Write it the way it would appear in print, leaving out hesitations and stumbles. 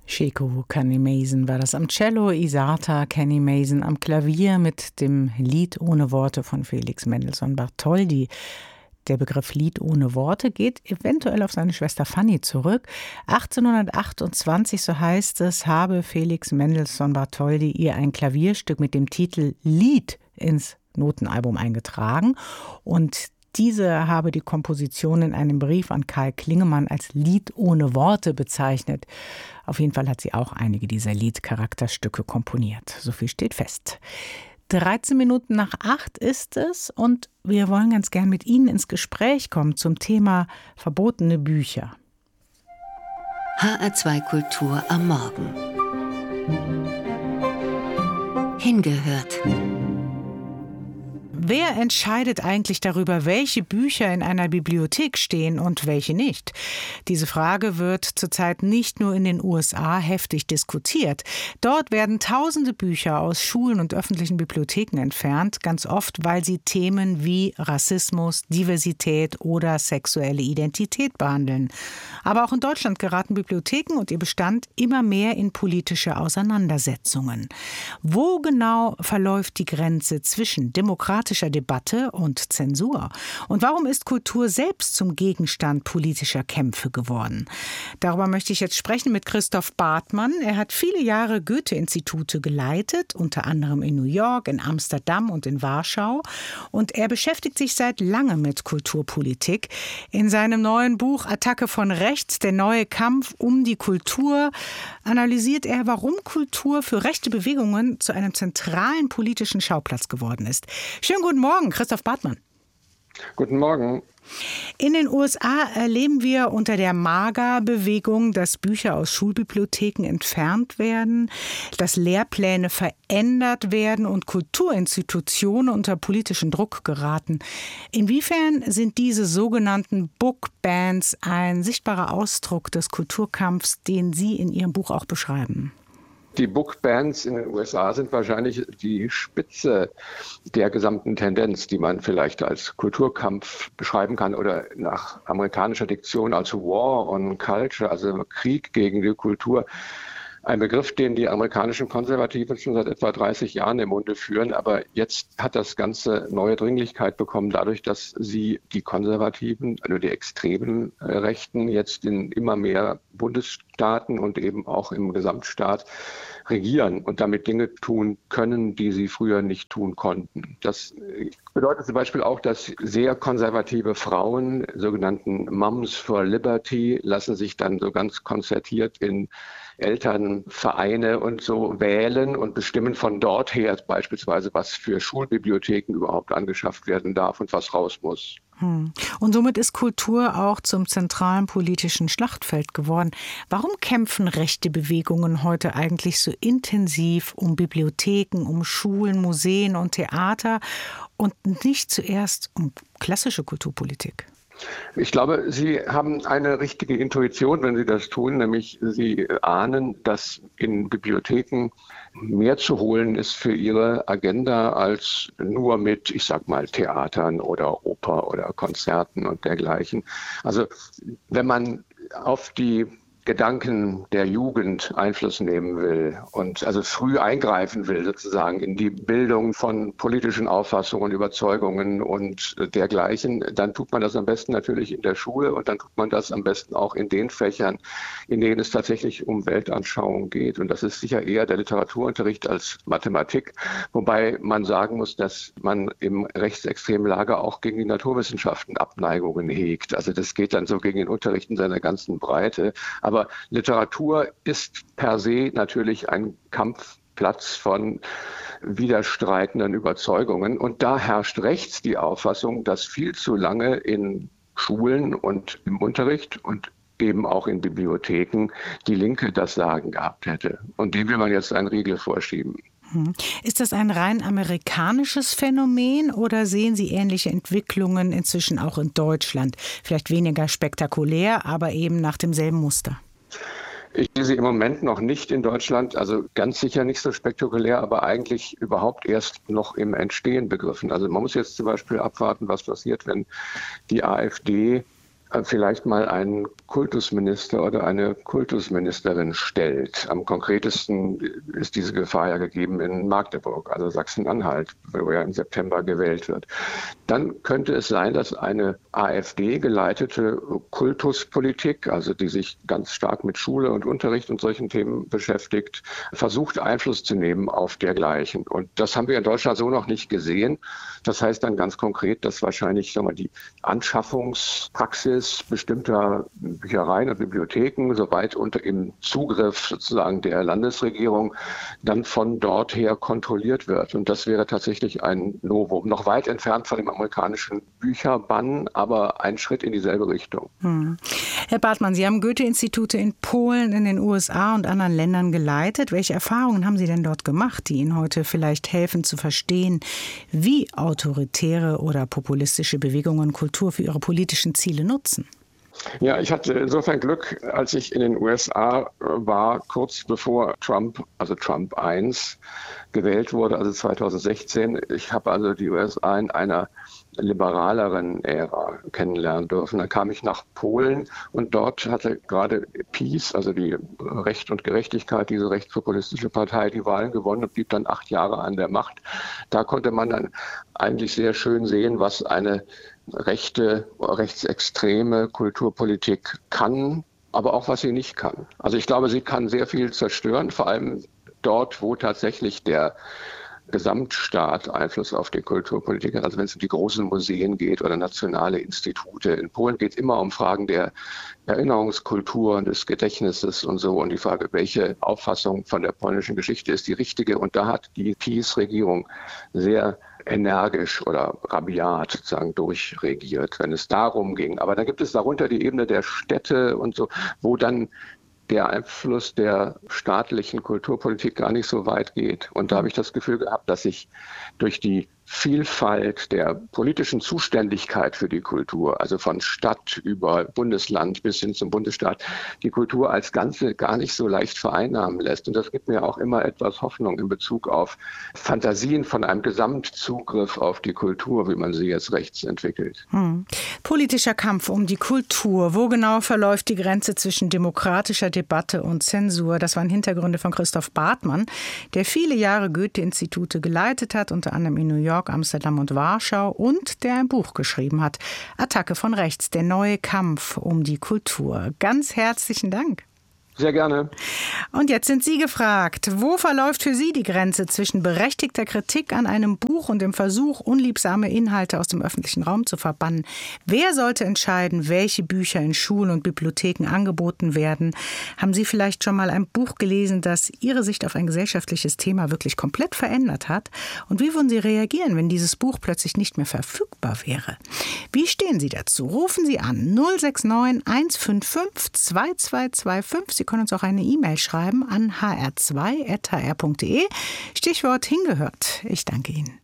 Chico Kenny Mason war das am Cello, Isata Kenny Mason am Klavier mit dem Lied ohne Worte von Felix Mendelssohn Bartholdy. Der Begriff Lied ohne Worte geht eventuell auf seine Schwester Fanny zurück. 1828, so heißt es, habe Felix Mendelssohn Bartholdy ihr ein Klavierstück mit dem Titel Lied ins Notenalbum eingetragen und diese habe die Komposition in einem Brief an Karl Klingemann als Lied ohne Worte bezeichnet. Auf jeden Fall hat sie auch einige dieser Liedcharakterstücke komponiert. So viel steht fest. 13 Minuten nach 8 ist es und wir wollen ganz gern mit Ihnen ins Gespräch kommen zum Thema verbotene Bücher. HR2 Kultur am Morgen. Hingehört. Wer entscheidet eigentlich darüber, welche Bücher in einer Bibliothek stehen und welche nicht? Diese Frage wird zurzeit nicht nur in den USA heftig diskutiert. Dort werden tausende Bücher aus Schulen und öffentlichen Bibliotheken entfernt, ganz oft, weil sie Themen wie Rassismus, Diversität oder sexuelle Identität behandeln. Aber auch in Deutschland geraten Bibliotheken und ihr Bestand immer mehr in politische Auseinandersetzungen. Wo genau verläuft die Grenze zwischen demokratischer Debatte und Zensur? Und warum ist Kultur selbst zum Gegenstand politischer Kämpfe geworden? Darüber möchte ich jetzt sprechen mit Christoph Bartmann. Er hat viele Jahre Goethe-Institute geleitet, unter anderem in New York, in Amsterdam und in Warschau. Und er beschäftigt sich seit langem mit Kulturpolitik. In seinem neuen Buch Attacke von Rechts, der neue Kampf um die Kultur, analysiert er, warum Kultur für rechte Bewegungen zu einem zentralen politischen Schauplatz geworden ist. Schönen guten Morgen, Christoph Bartmann. Guten Morgen. In den USA erleben wir unter der MAGA-Bewegung, dass Bücher aus Schulbibliotheken entfernt werden, dass Lehrpläne verändert werden und Kulturinstitutionen unter politischen Druck geraten. Inwiefern sind diese sogenannten Bookbans ein sichtbarer Ausdruck des Kulturkampfs, den Sie in Ihrem Buch auch beschreiben? Die Bookbans in den USA sind wahrscheinlich die Spitze der gesamten Tendenz, die man vielleicht als Kulturkampf beschreiben kann oder nach amerikanischer Diktion als War on Culture, also Krieg gegen die Kultur. Ein Begriff, den die amerikanischen Konservativen schon seit etwa 30 Jahren im Munde führen. Aber jetzt hat das Ganze neue Dringlichkeit bekommen, dadurch, dass sie die Konservativen, also die extremen Rechten, jetzt in immer mehr Bundesstaaten und eben auch im Gesamtstaat regieren und damit Dinge tun können, die sie früher nicht tun konnten. Das bedeutet zum Beispiel auch, dass sehr konservative Frauen, sogenannten Moms for Liberty, lassen sich dann so ganz konzertiert in Elternvereine und so wählen und bestimmen von dort her beispielsweise, was für Schulbibliotheken überhaupt angeschafft werden darf und was raus muss. Und somit ist Kultur auch zum zentralen politischen Schlachtfeld geworden. Warum kämpfen rechte Bewegungen heute eigentlich so intensiv um Bibliotheken, um Schulen, Museen und Theater und nicht zuerst um klassische Kulturpolitik? Ich glaube, Sie haben eine richtige Intuition, wenn Sie das tun, nämlich Sie ahnen, dass in Bibliotheken mehr zu holen ist für Ihre Agenda als nur mit, ich sag mal, Theatern oder Oper oder Konzerten und dergleichen. Also wenn man auf die Gedanken der Jugend Einfluss nehmen will und also früh eingreifen will sozusagen in die Bildung von politischen Auffassungen, Überzeugungen und dergleichen, dann tut man das am besten natürlich in der Schule und dann tut man das am besten auch in den Fächern, in denen es tatsächlich um Weltanschauung geht. Und das ist sicher eher der Literaturunterricht als Mathematik, wobei man sagen muss, dass man im rechtsextremen Lager auch gegen die Naturwissenschaften Abneigungen hegt. Also das geht dann so gegen den Unterricht in seiner ganzen Breite. Aber Literatur ist per se natürlich ein Kampfplatz von widerstreitenden Überzeugungen. Und da herrscht rechts die Auffassung, dass viel zu lange in Schulen und im Unterricht und eben auch in Bibliotheken die Linke das Sagen gehabt hätte. Und dem will man jetzt einen Riegel vorschieben. Ist das ein rein amerikanisches Phänomen oder sehen Sie ähnliche Entwicklungen inzwischen auch in Deutschland? Vielleicht weniger spektakulär, aber eben nach demselben Muster. Ich sehe sie im Moment noch nicht in Deutschland, also ganz sicher nicht so spektakulär, aber eigentlich überhaupt erst noch im Entstehen begriffen. Also man muss jetzt zum Beispiel abwarten, was passiert, wenn die AfD vielleicht mal einen Kultusminister oder eine Kultusministerin stellt. Am konkretesten ist diese Gefahr ja gegeben in Magdeburg, also Sachsen-Anhalt, wo er im September gewählt wird. Dann könnte es sein, dass eine AfD-geleitete Kultuspolitik, also die sich ganz stark mit Schule und Unterricht und solchen Themen beschäftigt, versucht, Einfluss zu nehmen auf dergleichen. Und das haben wir in Deutschland so noch nicht gesehen. Das heißt dann ganz konkret, dass wahrscheinlich die Anschaffungspraxis bestimmter Büchereien und Bibliotheken, soweit unter im Zugriff sozusagen der Landesregierung, dann von dort her kontrolliert wird. Und das wäre tatsächlich ein Novum, noch weit entfernt von dem amerikanischen Bücherbann, aber ein Schritt in dieselbe Richtung. Herr Bartmann, Sie haben Goethe-Institute in Polen, in den USA und anderen Ländern geleitet. Welche Erfahrungen haben Sie denn dort gemacht, die Ihnen heute vielleicht helfen zu verstehen, wie autoritäre oder populistische Bewegungen Kultur für ihre politischen Ziele nutzen? Ja, ich hatte insofern Glück, als ich in den USA war, kurz bevor Trump, also Trump 1, gewählt wurde, also 2016. Ich habe also die USA in einer liberaleren Ära kennenlernen dürfen. Dann kam ich nach Polen und dort hatte gerade PiS, also die Recht und Gerechtigkeit, diese rechtspopulistische Partei, die Wahlen gewonnen und blieb dann 8 Jahre an der Macht. Da konnte man dann eigentlich sehr schön sehen, was eine rechtsextreme Kulturpolitik kann, aber auch was sie nicht kann. Also ich glaube, sie kann sehr viel zerstören, vor allem dort, wo tatsächlich der Gesamtstaat Einfluss auf die Kulturpolitik hat, also wenn es um die großen Museen geht oder nationale Institute. In Polen geht es immer um Fragen der Erinnerungskultur und des Gedächtnisses und so und die Frage, welche Auffassung von der polnischen Geschichte ist die richtige. Und da hat die PiS-Regierung sehr energisch oder rabiat sozusagen durchregiert, wenn es darum ging. Aber dann gibt es darunter die Ebene der Städte und so, wo dann der Einfluss der staatlichen Kulturpolitik gar nicht so weit geht. Und da habe ich das Gefühl gehabt, dass sich durch die Vielfalt der politischen Zuständigkeit für die Kultur, also von Stadt über Bundesland bis hin zum Bundesstaat, die Kultur als Ganze gar nicht so leicht vereinnahmen lässt. Und das gibt mir auch immer etwas Hoffnung in Bezug auf Fantasien von einem Gesamtzugriff auf die Kultur, wie man sie jetzt rechts entwickelt. Politischer Kampf um die Kultur. Wo genau verläuft die Grenze zwischen demokratischer Debatte und Zensur? Das waren Hintergründe von Christoph Bartmann, der viele Jahre Goethe-Institute geleitet hat, unter anderem in New York, Amsterdam und Warschau, und der ein Buch geschrieben hat. Attacke von rechts, der neue Kampf um die Kultur. Ganz herzlichen Dank. Sehr gerne. Und jetzt sind Sie gefragt. Wo verläuft für Sie die Grenze zwischen berechtigter Kritik an einem Buch und dem Versuch, unliebsame Inhalte aus dem öffentlichen Raum zu verbannen? Wer sollte entscheiden, welche Bücher in Schulen und Bibliotheken angeboten werden? Haben Sie vielleicht schon mal ein Buch gelesen, das Ihre Sicht auf ein gesellschaftliches Thema wirklich komplett verändert hat? Und wie würden Sie reagieren, wenn dieses Buch plötzlich nicht mehr verfügbar wäre? Wie stehen Sie dazu? Rufen Sie an 069 155 2225. Sie können uns auch eine E-Mail schreiben an hr2@hr.de. Stichwort hingehört. Ich danke Ihnen.